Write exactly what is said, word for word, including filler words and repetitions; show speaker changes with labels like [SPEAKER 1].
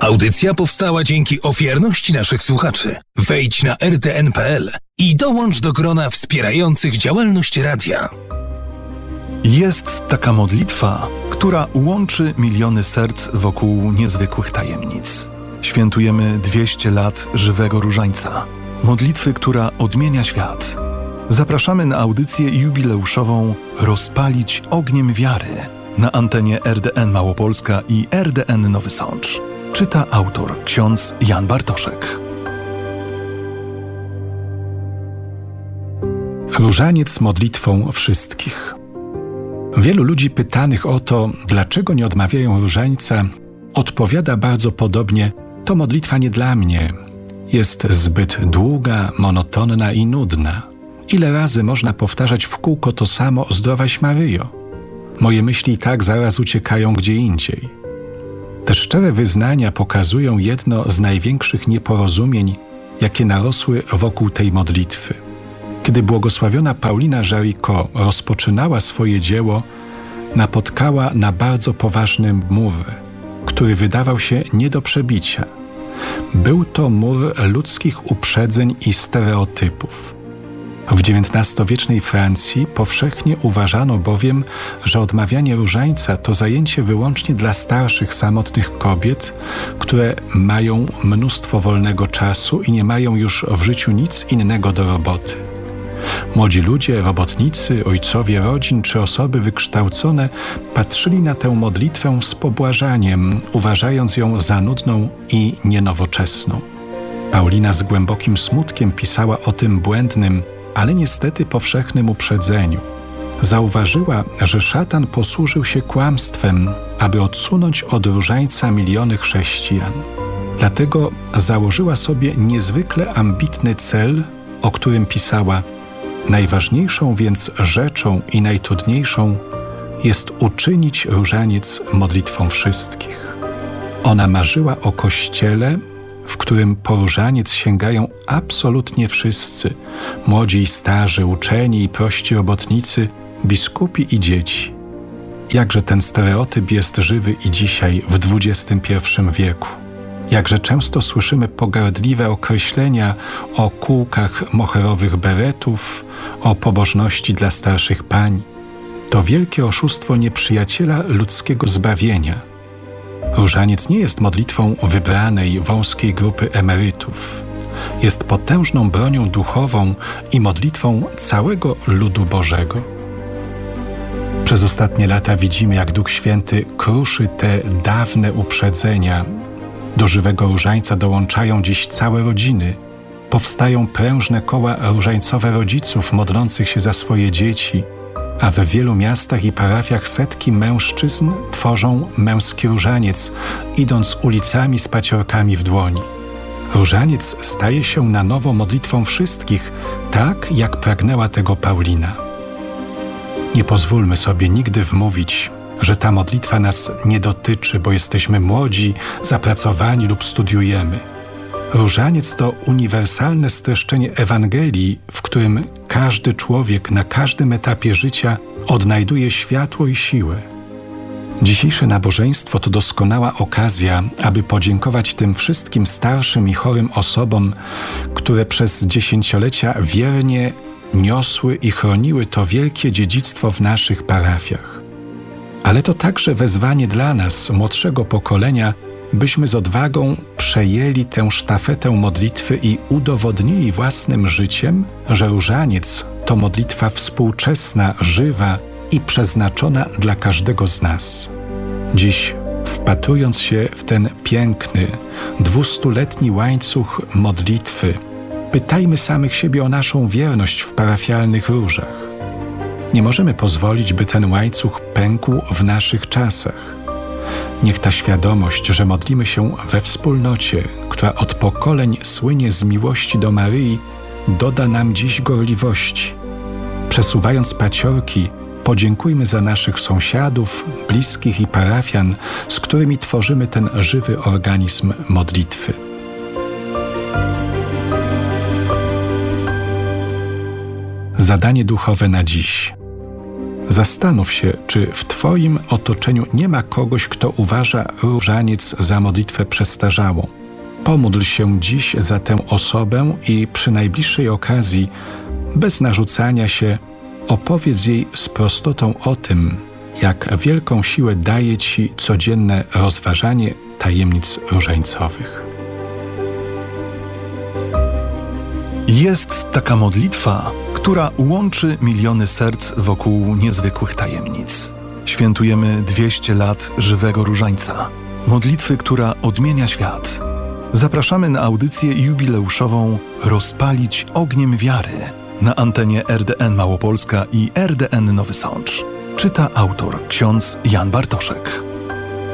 [SPEAKER 1] Audycja powstała dzięki ofiarności naszych słuchaczy. Wejdź na r t n kropka p l i dołącz do grona wspierających działalność radia.
[SPEAKER 2] Jest taka modlitwa, która łączy miliony serc wokół niezwykłych tajemnic. Świętujemy dwieście lat żywego różańca. Modlitwy, która odmienia świat. Zapraszamy na audycję jubileuszową Rozpalić ogniem wiary na antenie R D N Małopolska i R D N Nowy Sącz. Czyta autor ksiądz Jan Bartoszek.
[SPEAKER 3] Różaniec modlitwą wszystkich. Wielu ludzi pytanych o to, dlaczego nie odmawiają różańca, odpowiada bardzo podobnie: to modlitwa nie dla mnie. Jest zbyt długa, monotonna i nudna. Ile razy można powtarzać w kółko to samo: Zdrowaś Maryjo? Moje myśli i tak zaraz uciekają gdzie indziej. Te szczere wyznania pokazują jedno z największych nieporozumień, jakie narosły wokół tej modlitwy. Kiedy błogosławiona Paulina Jaricot rozpoczynała swoje dzieło, napotkała na bardzo poważny mur, który wydawał się nie do przebicia. Był to mur ludzkich uprzedzeń i stereotypów. W dziewiętnastowiecznej Francji powszechnie uważano bowiem, że odmawianie różańca to zajęcie wyłącznie dla starszych, samotnych kobiet, które mają mnóstwo wolnego czasu i nie mają już w życiu nic innego do roboty. Młodzi ludzie, robotnicy, ojcowie rodzin czy osoby wykształcone patrzyli na tę modlitwę z pobłażaniem, uważając ją za nudną i nienowoczesną. Paulina z głębokim smutkiem pisała o tym błędnym, ale niestety powszechnym uprzedzeniu. Zauważyła, że szatan posłużył się kłamstwem, aby odsunąć od różańca miliony chrześcijan. Dlatego założyła sobie niezwykle ambitny cel, o którym pisała: najważniejszą więc rzeczą i najtrudniejszą jest uczynić różaniec modlitwą wszystkich. Ona marzyła o kościele, w którym po różaniec sięgają absolutnie wszyscy, młodzi i starzy, uczeni i prości robotnicy, biskupi i dzieci. Jakże ten stereotyp jest żywy i dzisiaj, w dwudziestym pierwszym wieku. Jakże często słyszymy pogardliwe określenia o kółkach moherowych beretów, o pobożności dla starszych pań. To wielkie oszustwo nieprzyjaciela ludzkiego zbawienia. Różaniec nie jest modlitwą wybranej, wąskiej grupy emerytów. Jest potężną bronią duchową i modlitwą całego ludu Bożego. Przez ostatnie lata widzimy, jak Duch Święty kruszy te dawne uprzedzenia. Do żywego różańca dołączają dziś całe rodziny. Powstają prężne koła różańcowe rodziców modlących się za swoje dzieci, a w wielu miastach i parafiach setki mężczyzn tworzą męski różaniec, idąc ulicami z paciorkami w dłoni. Różaniec staje się na nowo modlitwą wszystkich, tak jak pragnęła tego Paulina. Nie pozwólmy sobie nigdy wmówić, że ta modlitwa nas nie dotyczy, bo jesteśmy młodzi, zapracowani lub studiujemy. Różaniec to uniwersalne streszczenie Ewangelii, w którym każdy człowiek na każdym etapie życia odnajduje światło i siłę. Dzisiejsze nabożeństwo to doskonała okazja, aby podziękować tym wszystkim starszym i chorym osobom, które przez dziesięciolecia wiernie niosły i chroniły to wielkie dziedzictwo w naszych parafiach. Ale to także wezwanie dla nas, młodszego pokolenia, byśmy z odwagą przejęli tę sztafetę modlitwy i udowodnili własnym życiem, że różaniec to modlitwa współczesna, żywa i przeznaczona dla każdego z nas. Dziś, wpatrując się w ten piękny, dwustuletni łańcuch modlitwy, pytajmy samych siebie o naszą wierność w parafialnych różach. Nie możemy pozwolić, by ten łańcuch pękł w naszych czasach. Niech ta świadomość, że modlimy się we wspólnocie, która od pokoleń słynie z miłości do Maryi, doda nam dziś gorliwości. Przesuwając paciorki, podziękujmy za naszych sąsiadów, bliskich i parafian, z którymi tworzymy ten żywy organizm modlitwy. Zadanie duchowe na dziś. Zastanów się, czy w Twoim otoczeniu nie ma kogoś, kto uważa różaniec za modlitwę przestarzałą. Pomódl się dziś za tę osobę i przy najbliższej okazji, bez narzucania się, opowiedz jej z prostotą o tym, jak wielką siłę daje Ci codzienne rozważanie tajemnic różańcowych.
[SPEAKER 2] Jest taka modlitwa, która łączy miliony serc wokół niezwykłych tajemnic. Świętujemy dwieście lat żywego różańca. Modlitwy, która odmienia świat. Zapraszamy na audycję jubileuszową Rozpalić ogniem wiary na antenie R D N Małopolska i R D N Nowy Sącz. Czyta autor ksiądz Jan Bartoszek.